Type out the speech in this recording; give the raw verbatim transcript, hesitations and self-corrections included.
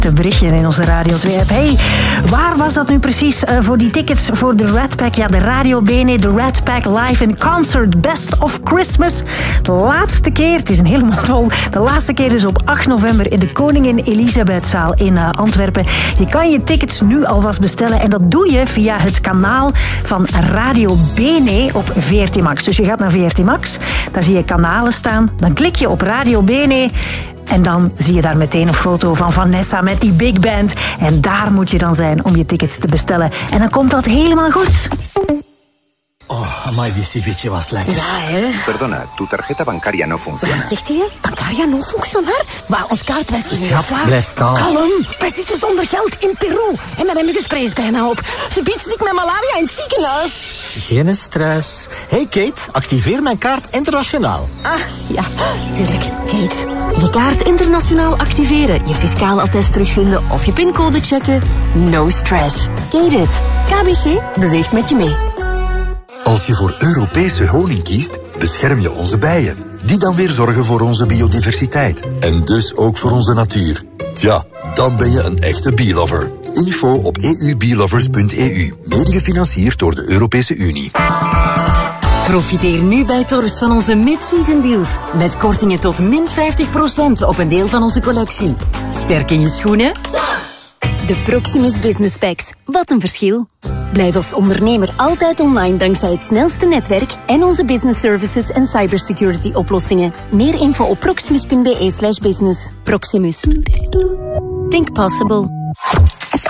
Te berichtje in onze Radio twee-app. Hey, waar was dat nu precies uh, voor die tickets voor de Red Pack? Ja, de Radio Bene, de Red Pack Live in Concert Best of Christmas. De laatste keer, het is een hele mond vol, de laatste keer is op acht november in de Koningin Elisabethzaal in uh, Antwerpen. Je kan je tickets nu alvast bestellen en dat doe je via het kanaal van Radio Bene op V R T Max. Dus je gaat naar V R T Max, daar zie je kanalen staan, dan klik je op Radio Bene. En dan zie je daar meteen een foto van Vanessa met die big band. En daar moet je dan zijn om je tickets te bestellen. En dan komt dat helemaal goed. Oh, amai, die ceviche was lekker. Ja, hè? Perdona, tu tarjeta bancaria no funciona. Wat zegt hij? Bancaria no functionar? Maar ons kaart werkt niet. Schat, blijf kalm. Kalm. Wij zitten zonder geld in Peru. En met hem gesprees bijna op. Ze biedt niet met malaria in het ziekenhuis. Geen stress. Hey Kate, activeer mijn kaart internationaal. Ah, ja, tuurlijk. Kate. Je kaart internationaal activeren, je fiscaal attest terugvinden of je pincode checken. No stress. Kate it. K B C beweegt met je mee. Als je voor Europese honing kiest, bescherm je onze bijen. Die dan weer zorgen voor onze biodiversiteit. En dus ook voor onze natuur. Tja, dan ben je een echte bee-lover. Info op e u beelovers punt e u. Mede gefinancierd door de Europese Unie. Profiteer nu bij Torfs van onze mid-season deals. Met kortingen tot min vijftig procent op een deel van onze collectie. Sterk in je schoenen? De Proximus Business Packs. Wat een verschil. Blijf als ondernemer altijd online dankzij het snelste netwerk en onze business services en cybersecurity oplossingen. Meer info op proximus punt be slash business. Proximus. Think possible.